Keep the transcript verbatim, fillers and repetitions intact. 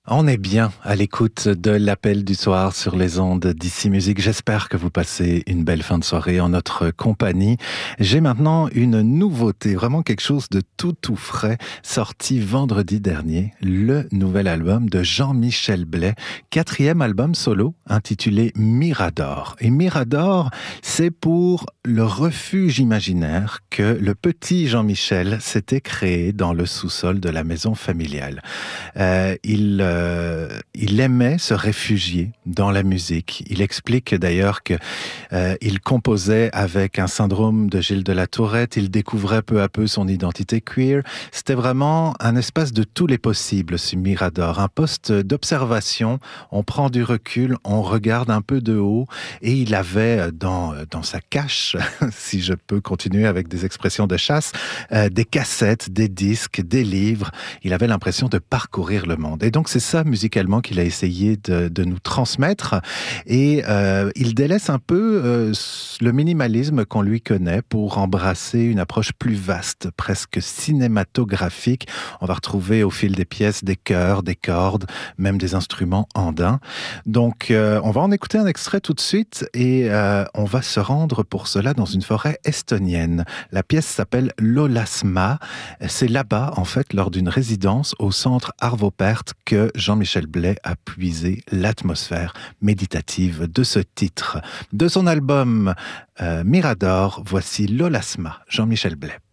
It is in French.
On est bien à l'écoute de l'appel du soir sur les ondes d'Ici Musique. J'espère que vous passez une belle fin de soirée en notre compagnie. J'ai maintenant une nouveauté, vraiment quelque chose de tout tout frais, sorti vendredi dernier, le nouvel album de Jean-Michel Blais, quatrième album solo intitulé Mirador. Et Mirador, c'est pour le refuge imaginaire que le petit Jean-Michel s'était créé dans le sous-sol de la maison familiale. Euh, il, euh, il aimait se réfugier dans la musique. Il explique d'ailleurs que euh, il composait avec un syndrome de Gilles de la Tourette. Il découvrait peu à peu son identité queer. C'était vraiment un espace de tous les possibles, ce Mirador, un poste d'observation. On prend du recul, on regarde un peu de haut, et il avait dans dans sa cache, si je peux continuer avec des expressions de chasse, euh, des cassettes, des disques, des livres. Il avait l'impression de parcourir le monde. Et donc c'est ça musicalement qu'il a essayé de, de nous transmettre. Et euh, il délaisse un peu euh, le minimalisme qu'on lui connaît pour embrasser une approche plus vaste, presque cinématographique. On va retrouver au fil des pièces des chœurs, des cordes, même des instruments andins. Donc euh, on va en écouter un extrait tout de suite et euh, on va se rendre pour cela dans une forêt estonienne. La pièce s'appelle Lolasma. C'est là-bas, en fait, lors d'une résidence au centre Arvo Pärt, que Jean-Michel Blais a puisé l'atmosphère méditative de ce titre. De son album euh, Mirador, voici Lolasma, Jean-Michel Blais.